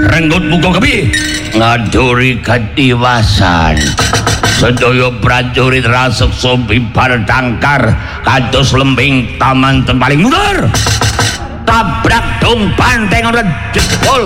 renggut muka kepi ngaduri ketiwasan sedaya prajurit raseksa bibar tangkar kados lembing taman paling mundur tabrak dong banteng ora jebol